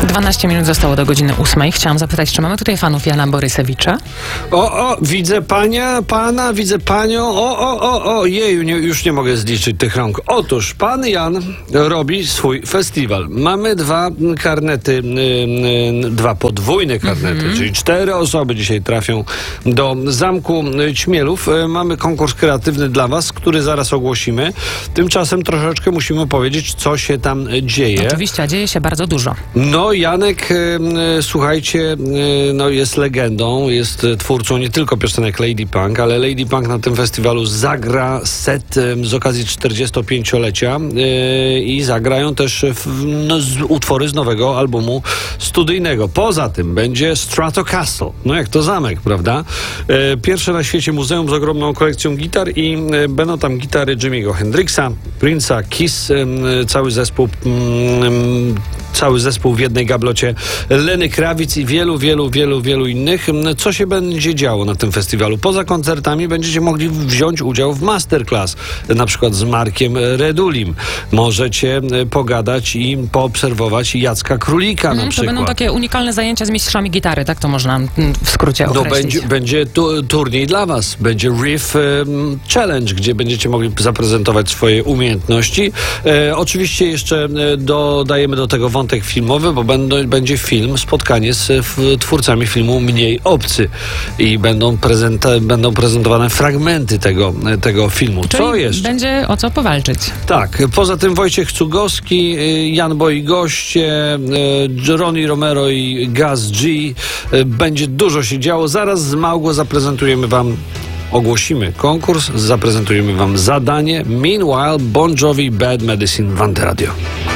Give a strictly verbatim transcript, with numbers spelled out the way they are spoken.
dwanaście minut zostało do godziny ósmej. Chciałam zapytać, czy mamy tutaj fanów Jana Borysewicza? O, o, widzę pania, pana, widzę panią. O, o, o, o, jeju, nie, już nie mogę zliczyć tych rąk. Otóż pan Jan robi swój festiwal. Mamy dwa karnety, y, y, dwa podwójne karnety, mm-hmm. czyli cztery osoby dzisiaj trafią do Zamku Ćmielów. Y, mamy konkurs kreatywny dla was, który zaraz ogłosimy. Tymczasem troszeczkę musimy powiedzieć, co się tam dzieje. Oczywiście, a dzieje się bardzo dużo. No, Janek, y, y, słuchajcie, y, no jest legendą, jest twórcą nie tylko piosenek Lady Punk, ale Lady Punk na tym festiwalu zagra set y, z okazji czterdziestopięciolecia y, i zagrają też w, no, z, utwory z nowego albumu studyjnego. Poza tym będzie Stratocaster, no jak to zamek, prawda? Y, pierwsze na świecie muzeum z ogromną kolekcją gitar i y, będą tam gitary Jimiego Hendrixa, Prince'a, Kiss, y, cały zespół y, cały zespół w jednej gablocie, Lenny Kravitz i wielu, wielu, wielu, wielu innych. Co się będzie działo na tym festiwalu? Poza koncertami będziecie mogli wziąć udział w masterclass, na przykład z Markiem Redulim. Możecie pogadać i poobserwować Jacka Królika mm, na przykład. To będą takie unikalne zajęcia z mistrzami gitary, tak to można w skrócie określić. No będzie, będzie tu, turniej dla was. Będzie Riff um, Challenge, gdzie będziecie mogli zaprezentować swoje umiejętności. E, oczywiście jeszcze dodajemy do tego wątek filmowy, bo będą, będzie film, spotkanie z f, twórcami filmu Mniej Obcy i będą, prezenta, będą prezentowane fragmenty tego, tego filmu. Czyli co jeszcze? Będzie o co powalczyć. Tak, poza tym Wojciech Cugowski, Jan Bo i goście, Ronnie Romero i Gaz G. Będzie dużo się działo. Zaraz z Małgo zaprezentujemy wam, ogłosimy konkurs, zaprezentujemy wam zadanie. Meanwhile, Bon Jovi, Bad Medicine w Anteradio.